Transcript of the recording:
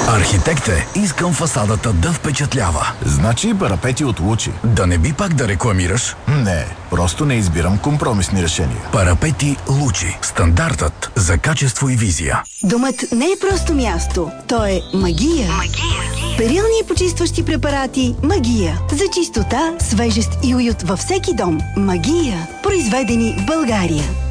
Архитект е, искам фасадата да впечатлява. Значи парапети от Лучи. Да не би пак да рекламираш? Не, просто не избирам компромисни решения. Парапети Лучи. Стандартът за качество и визия. Домът не е просто място. То е магия. Перилни и почистващи препарати Магия. За чистота, свежест и уют във всеки дом. Магия. Произведени в България.